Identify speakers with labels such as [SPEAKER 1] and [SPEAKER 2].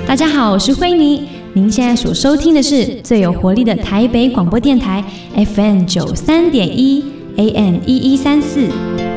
[SPEAKER 1] 大家好，我是慧妮，您现在所收听的是最有活力的台北广播电台 FM 93.1 AM 1134。